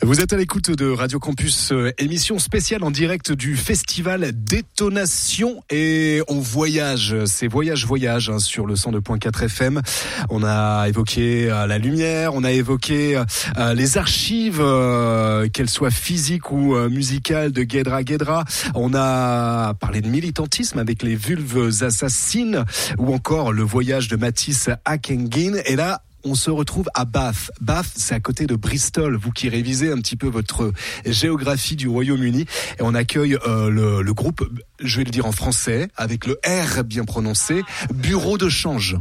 Vous êtes à l'écoute de Radio Campus, émission spéciale en direct du festival Détonation et on voyage, c'est voyage sur le 102.4 FM. On a évoqué la lumière, on a évoqué les archives, qu'elles soient physiques ou musicales de Guedra Guedra. On a parlé de militantisme avec les Vulves Assassines ou encore le voyage de Mathis Akengin. Et là, on se retrouve à Bath. Bath, c'est à côté de Bristol. Vous qui révisez un petit peu votre géographie du Royaume-Uni. Et on accueille le groupe, je vais le dire en français, avec le R bien prononcé, Bureau de change.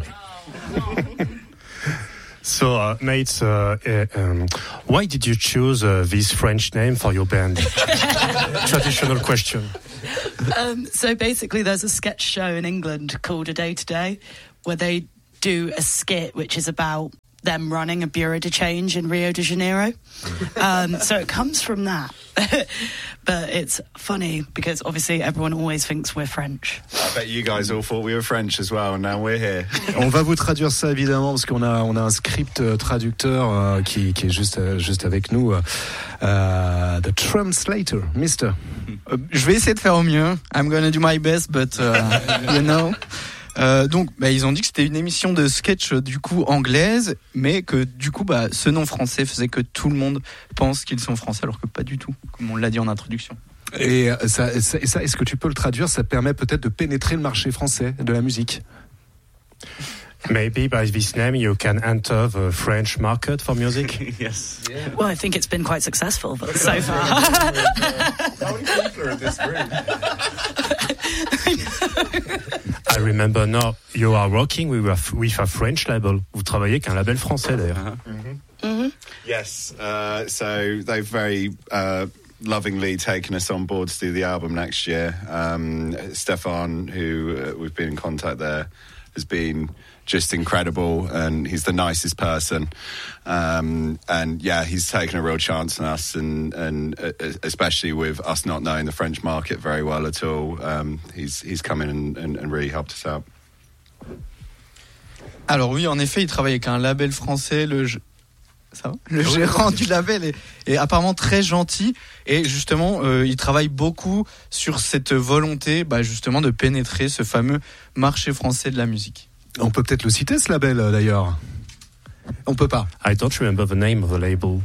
So, mates, why did you choose this French name for your band? Traditional question. So basically, there's a sketch show in England called A Day Today, where they do a skit which is about them running a bureau de change in Rio de Janeiro. So it comes from that. But it's funny because obviously everyone always thinks we're French. I bet you guys all thought we were French as well, and now we're here. On va vous traduire ça évidemment parce qu'on a un script traducteur qui est juste avec nous. The translator, Mister. Je vais essayer de faire au mieux. I'm gonna do my best, but you know. Donc, ils ont dit que c'était une émission de sketch du coup anglaise, mais que du coup, ce nom français faisait que tout le monde pense qu'ils sont français, alors que pas du tout, comme on l'a dit en introduction. Et ça, est-ce que tu peux le traduire? Ça permet peut-être de pénétrer le marché français de la musique. Maybe by this name you can enter the French market for music. Yes. Yeah. Well, I think it's been quite successful, but so far. How many people are in this room? I remember now you are working with a French label. Vous travaillez avec un label français d'ailleurs. Uh-huh. Mm-hmm. Yes. So they've very lovingly taken us on board to do the album next year. Stefan, who we've been in contact there, has been just incredible, and he's the nicest person. And yeah, he's taken a real chance on us, and especially with us not knowing the French market very well at all, he's come in and really helped us out. Alors oui, en effet, il travaille avec un label français, le gérant du label est apparemment très gentil, et justement il travaille beaucoup sur cette volonté justement de pénétrer ce fameux marché français de la musique. On peut peut-être le citer, ce label d'ailleurs. On peut pas. I don't remember the name of the label.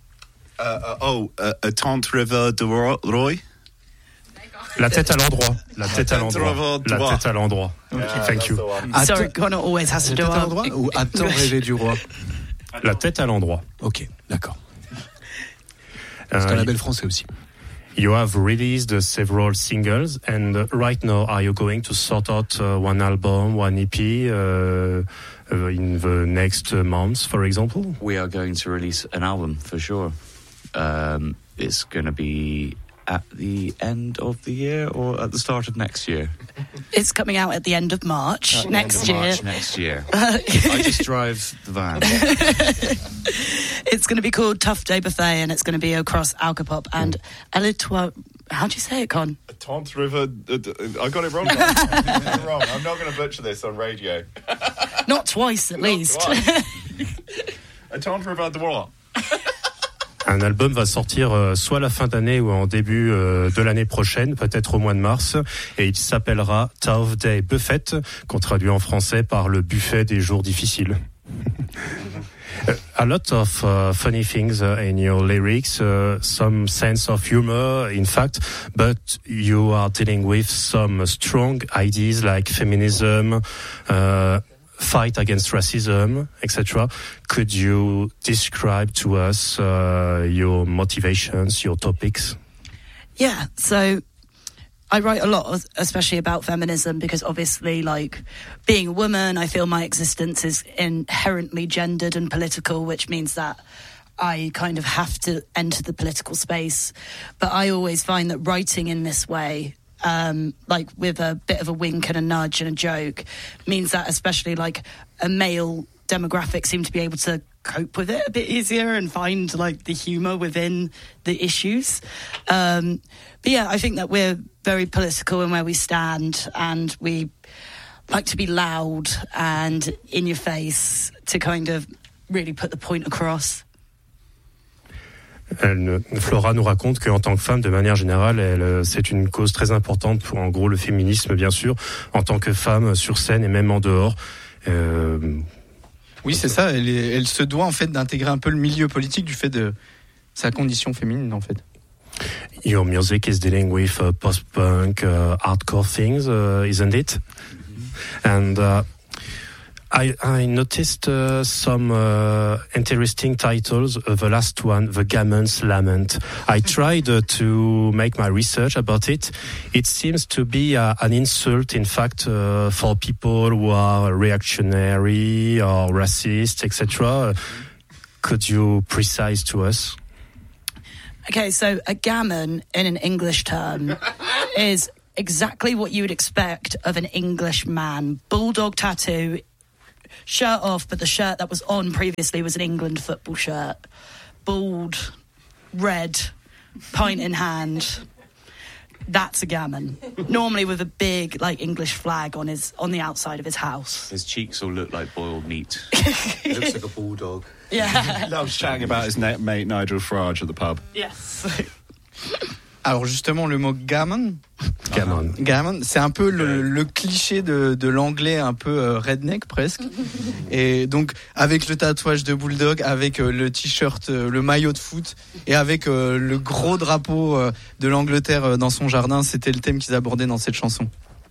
Tante River de Roy. La tête à l'endroit. La tête à l'endroit. La tête à l'endroit. Okay, thank you. Sorry, Connor always has to do à l'endroit ou Attends rêver du roi. La tête à l'endroit. Ok, d'accord. C'est un label français aussi. You have released several singles, and right now, are you going to sort out one album, one EP in the next months, for example? We are going to release an album for sure. It's going to be at the end of the year or at the start of next year? It's coming out at the end of March next year. Next year. I just drive the van. It's going to be called Tough Day Buffet, and it's going to be across Alcopop and Alitois. How do you say it, Con? Tante River. I got it wrong. I'm not going to butcher this on radio. Not twice, at least. Tante River de Roy. Un album va sortir soit à la fin d'année ou en début de l'année prochaine, peut-être au mois de mars, et il s'appellera Tough Day Buffet, qu'on traduit en français par le buffet des jours difficiles. A lot of funny things in your lyrics, some sense of humor, in fact, but you are dealing with some strong ideas like feminism, fight against racism, etc. Could you describe to us your motivations, your topics? Yeah, so I write a lot, especially about feminism, because obviously, like, being a woman, I feel my existence is inherently gendered and political, which means that I kind of have to enter the political space. But I always find that writing in this way, like with a bit of a wink and a nudge and a joke, means that especially like a male demographic seem to be able to cope with it a bit easier and find like the humour within the issues. But yeah, I think that we're very political in where we stand, and we like to be loud and in your face to kind of really put the point across. Flora nous raconte qu'en tant que femme, de manière générale, c'est une cause très importante pour, en gros, le féminisme, bien sûr, en tant que femme sur scène et même en dehors. Oui, c'est ça. Elle se doit en fait d'intégrer un peu le milieu politique du fait de sa condition féminine, en fait. Your music is dealing with post-punk, hardcore things, isn't it? And I noticed some interesting titles. The last one, The Gammons Lament. I tried to make my research about it. It seems to be an insult, in fact, for people who are reactionary or racist, etc. Could you precise to us? Okay, so a gammon in an English term is exactly what you would expect of an English man. Bulldog tattoo, shirt off, but the shirt that was on previously was an England football shirt. Bald, red, pint in hand. That's a gammon. Normally with a big, like, English flag on the outside of his house. His cheeks all look like boiled meat. He looks like a bulldog. Yeah. He loves chatting about his mate Nigel Farage at the pub. Yes. Alors justement, le mot gammon, c'est un peu le cliché de l'anglais un peu redneck presque. Et donc avec le tatouage de bulldog, avec le t-shirt, le maillot de foot et avec le gros drapeau de l'Angleterre dans son jardin, c'était le thème qu'ils abordaient dans cette chanson.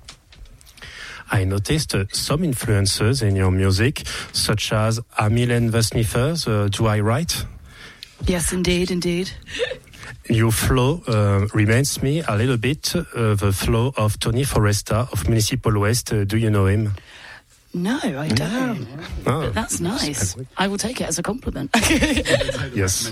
I noticed some influences in your music, such as Amyl and the Sniffers. Do I right? Yes, indeed. Your flow reminds me a little bit the flow of Tony Foresta of Municipal Waste. Do you know him? No, I don't. Oh. But that's nice. I will take it as a compliment. Yes.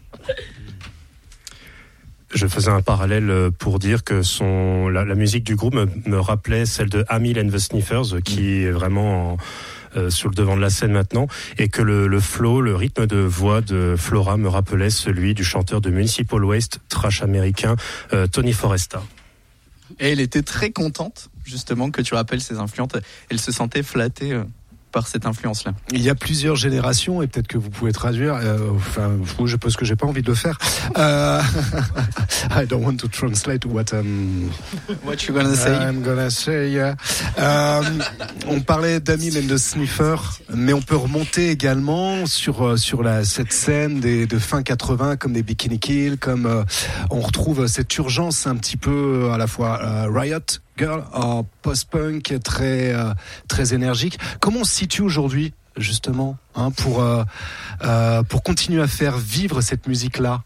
Je faisais un parallèle pour dire que la musique du groupe me rappelait celle de Amyl and the Sniffers, qui est vraiment sur le devant de la scène maintenant, et que le flow, le rythme de voix de Flora me rappelait celui du chanteur de Municipal Waste, trash américain, Tony Foresta. Et elle était très contente, justement, que tu rappelles ses influences. Elle se sentait flattée par cette influence-là. Il y a plusieurs générations, et peut-être que vous pouvez traduire. Je pense que j'ai pas envie de le faire. I don't want to translate what you gonna say? I'm gonna say. Yeah. On parlait d'Amyl and the Sniffer, mais on peut remonter également sur cette scène de fin 80, comme des Bikini Kill, comme on retrouve cette urgence un petit peu à la fois Riot Girl, post-punk très énergique. Comment on se situe aujourd'hui, justement, pour continuer à faire vivre cette musique-là?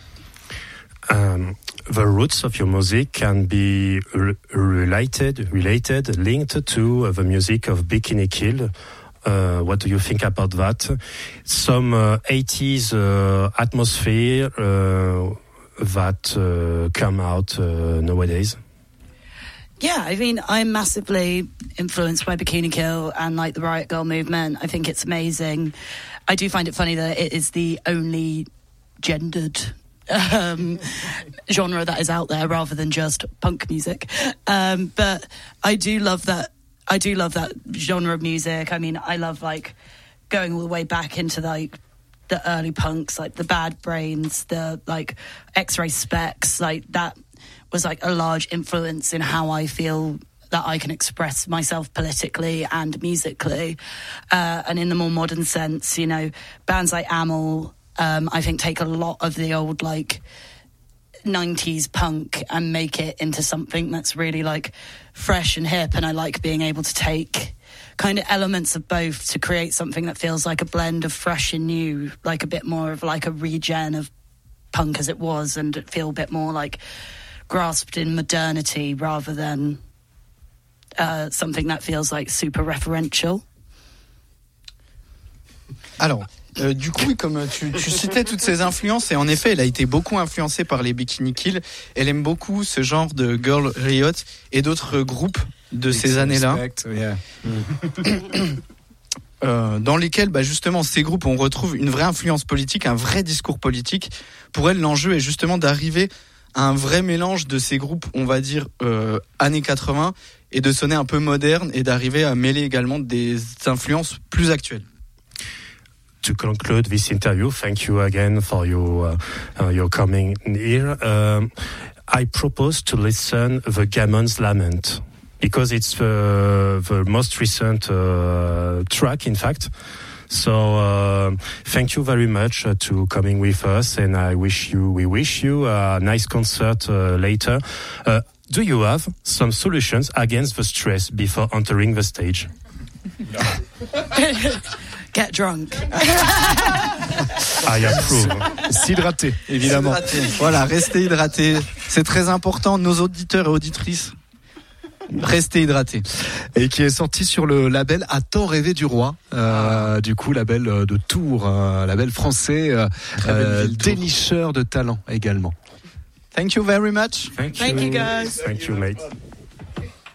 The roots of your music can be related, linked to the music of Bikini Kill. What do you think about that? Some 80s atmosphere that come out nowadays. Yeah, I mean, I'm massively influenced by Bikini Kill and like the Riot Girl movement. I think it's amazing. I do find it funny that it is the only gendered genre that is out there rather than just punk music. But I do love that genre of music. I mean, I love like going all the way back into like the early punks, like the Bad Brains, the like X-Ray Specs, like that was like a large influence in how I feel that I can express myself politically and musically. And in the more modern sense, you know, bands like Amyl, I think take a lot of the old like 90s punk and make it into something that's really like fresh and hip. And I like being able to take kind of elements of both to create something that feels like a blend of fresh and new, like a bit more of like a regen of punk as it was, and feel a bit more like grasped in modernity rather than something that feels like super referential. Alors, du coup, comme tu citais toutes ces influences, et en effet, elle a été beaucoup influencée par les Bikini Kill. Elle aime beaucoup ce genre de Girl Riot et d'autres groupes de ces années-là. Dans lesquels, justement, ces groupes, on retrouve une vraie influence politique, un vrai discours politique. Pour elle, l'enjeu est justement d'arriver à un vrai mélange de ces groupes, on va dire, années 80, et de sonner un peu moderne, et d'arriver à mêler également des influences plus actuelles. to conclude this interview, thank you again for your coming here. I propose to listen the Gammon's Lament because it's the most recent track, in fact. So thank you very much to coming with us, and we wish you a nice concert later. Do you have some solutions against the stress before entering the stage? Get drunk. I approve. S'hydrater, évidemment. Voilà, restez hydratés. C'est très important, nos auditeurs et auditrices. Restez hydratés. Et qui est sorti sur le label À tant rêver du roi, du coup label de Tours, label français, dénicheur de talent également. Thank you very much. Thank you guys. Thank you, mate.